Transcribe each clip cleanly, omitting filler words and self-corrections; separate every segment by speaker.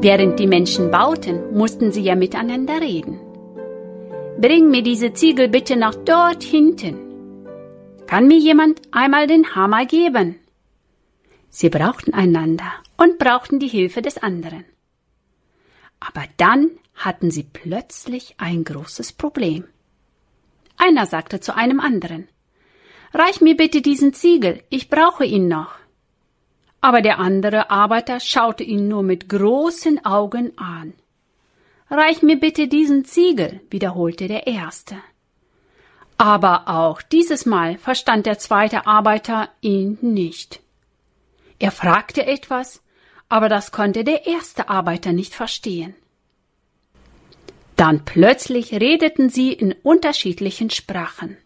Speaker 1: Während die Menschen bauten, mussten sie ja miteinander reden. »Bring mir diese Ziegel bitte nach dort hinten. Kann mir jemand einmal den Hammer geben?« Sie brauchten einander und brauchten die Hilfe des anderen. Aber dann hatten sie plötzlich ein großes Problem. Einer sagte zu einem anderen: »Reich mir bitte diesen Ziegel, ich brauche ihn noch.« Aber der andere Arbeiter schaute ihn nur mit großen Augen an. »Reich mir bitte diesen Ziegel«, wiederholte der Erste. Aber auch dieses Mal verstand der zweite Arbeiter ihn nicht. Er fragte etwas, aber das konnte der erste Arbeiter nicht verstehen. Dann plötzlich redeten sie in unterschiedlichen Sprachen.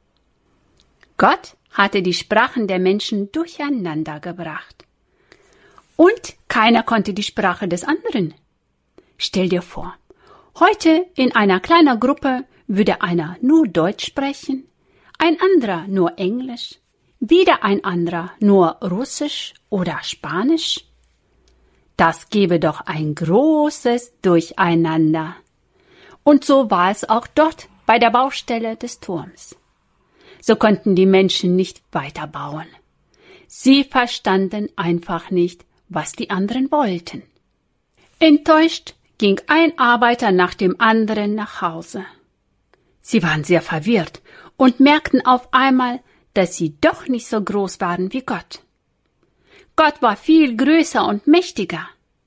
Speaker 1: Gott hatte die Sprachen der Menschen durcheinander gebracht. Und keiner konnte die Sprache des anderen. Stell dir vor, heute in einer kleinen Gruppe würde einer nur Deutsch sprechen, ein anderer nur Englisch, wieder ein anderer nur Russisch oder Spanisch. Das gäbe doch ein großes Durcheinander. Und so war es auch dort bei der Baustelle des Turms. So konnten die Menschen nicht weiterbauen. Sie verstanden einfach nicht, was die anderen wollten. Enttäuscht ging ein Arbeiter nach dem anderen nach Hause. Sie waren sehr verwirrt und merkten auf einmal, dass sie doch nicht so groß waren wie Gott. Gott war viel größer und mächtiger.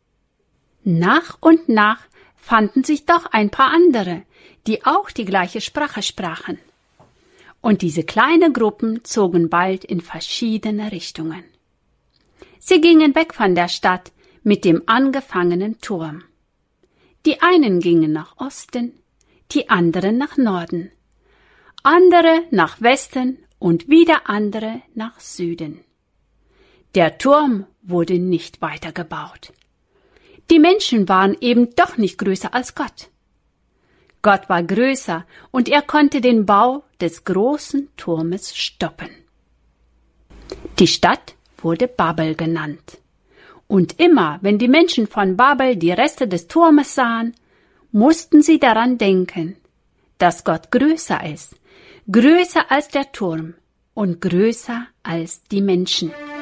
Speaker 1: Nach und nach fanden sich doch ein paar andere, die auch die gleiche Sprache sprachen. Und diese kleinen Gruppen zogen bald in verschiedene Richtungen. Sie gingen weg von der Stadt mit dem angefangenen Turm. Die einen gingen nach Osten, die anderen nach Norden, andere nach Westen und wieder andere nach Süden. Der Turm wurde nicht weiter gebaut. Die Menschen waren eben doch nicht größer als Gott. Gott war größer und er konnte den Bau des großen Turmes stoppen. Die Stadt wurde Babel genannt. Und immer, wenn die Menschen von Babel die Reste des Turmes sahen, mussten sie daran denken, dass Gott größer ist, größer als der Turm und größer als die Menschen.